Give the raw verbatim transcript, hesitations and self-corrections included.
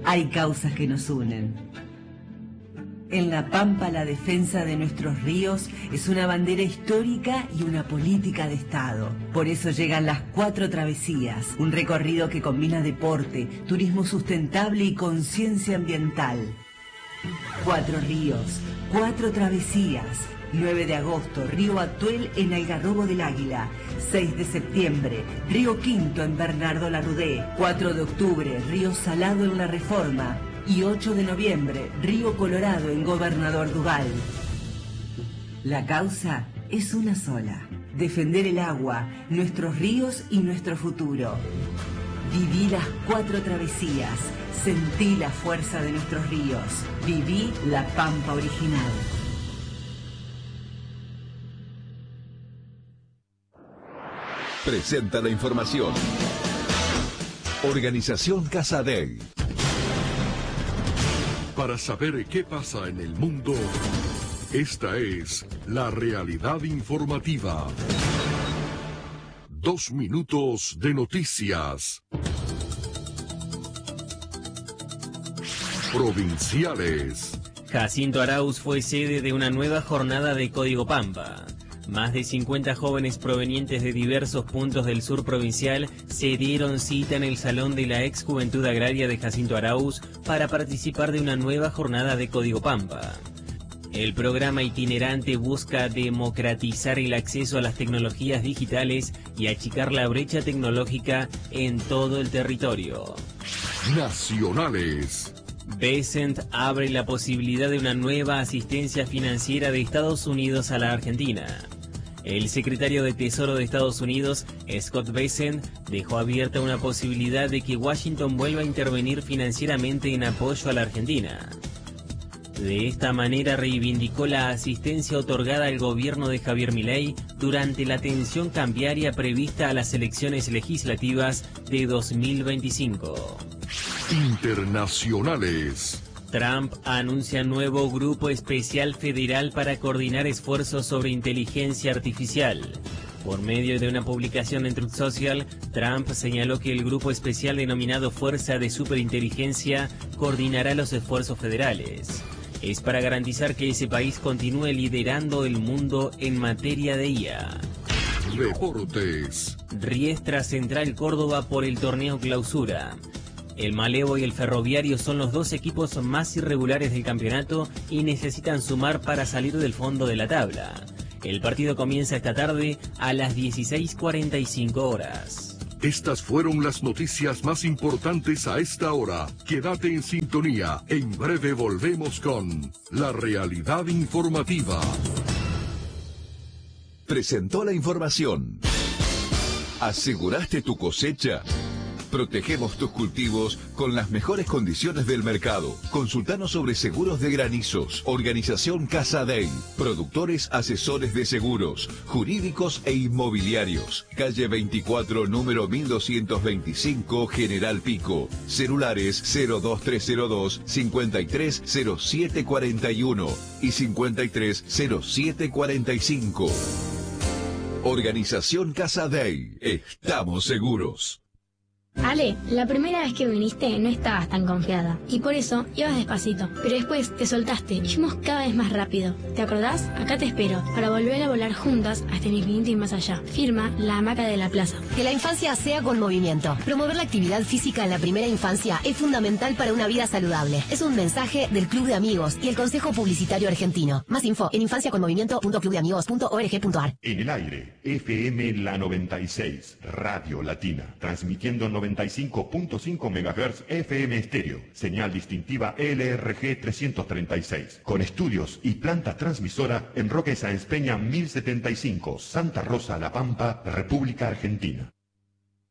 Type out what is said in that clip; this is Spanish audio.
hay causas que nos unen. En La Pampa, la defensa de nuestros ríos es una bandera histórica y una política de Estado. Por eso llegan las Cuatro Travesías, un recorrido que combina deporte, turismo sustentable y conciencia ambiental. Cuatro ríos, cuatro travesías. nueve de agosto, Río Atuel en Algarrobo del Águila. seis de septiembre, Río Quinto en Bernardo Larrudé. cuatro de octubre, Río Salado en La Reforma. Y ocho de noviembre, Río Colorado en Gobernador Duval. La causa es una sola: defender el agua, nuestros ríos y nuestro futuro. Viví las cuatro travesías, sentí la fuerza de nuestros ríos, viví la Pampa original. Presenta la información. Organización Casadei. Para saber qué pasa en el mundo, esta es la realidad informativa. Dos minutos de noticias. Provinciales. Jacinto Arauz fue sede de una nueva jornada de Código Pampa. Más de cincuenta jóvenes provenientes de diversos puntos del sur provincial se dieron cita en el Salón de la Ex Juventud Agraria de Jacinto Arauz para participar de una nueva jornada de Código Pampa. El programa itinerante busca democratizar el acceso a las tecnologías digitales y achicar la brecha tecnológica en todo el territorio. Nacionales. Bessent abre la posibilidad de una nueva asistencia financiera de Estados Unidos a la Argentina. El secretario de Tesoro de Estados Unidos, Scott Bessent, dejó abierta una posibilidad de que Washington vuelva a intervenir financieramente en apoyo a la Argentina. De esta manera reivindicó la asistencia otorgada al gobierno de Javier Milei durante la tensión cambiaria prevista a las elecciones legislativas de dos mil veinticinco. Internacionales. Trump anuncia nuevo grupo especial federal para coordinar esfuerzos sobre inteligencia artificial. Por medio de una publicación en Truth Social, Trump señaló que el grupo especial denominado Fuerza de Superinteligencia coordinará los esfuerzos federales. Es para garantizar que ese país continúe liderando el mundo en materia de I A. Deportes. Riestra Central Córdoba por el torneo Clausura. El Malevo y el Ferroviario son los dos equipos más irregulares del campeonato y necesitan sumar para salir del fondo de la tabla. El partido comienza esta tarde a las dieciséis cuarenta y cinco horas. Estas fueron las noticias más importantes a esta hora. Quédate en sintonía. En breve volvemos con la realidad informativa. Presentó la información. ¿Aseguraste tu cosecha? Protegemos tus cultivos con las mejores condiciones del mercado. Consultanos sobre seguros de granizos. Organización Casadei. Productores asesores de seguros, jurídicos e inmobiliarios. Calle veinticuatro, número mil doscientos veinticinco, General Pico. Celulares cero dos tres cero dos, cincuenta y tres cero siete cuarenta y uno y cincuenta y tres cero siete cuarenta y cinco. Organización Casadei. Estamos seguros. Ale, la primera vez que viniste no estabas tan confiada y por eso ibas despacito, pero después te soltaste y fuimos cada vez más rápido. ¿Te acordás? Acá te espero para volver a volar juntas hasta el infinito y más allá. Firma La Hamaca de la Plaza. Que la infancia sea con movimiento. Promover la actividad física en la primera infancia es fundamental para una vida saludable. Es un mensaje del Club de Amigos y el Consejo Publicitario Argentino. Más info en infancia con movimiento punto club de amigos punto org punto ar. En el aire, F M La noventa y seis, Radio Latina, transmitiendo noventa y cinco punto cinco megahertz F M estéreo, señal distintiva L R G trescientos treinta y seis, con estudios y planta transmisora en Roque Sáenz Peña mil setenta y cinco, Santa Rosa, La Pampa, República Argentina.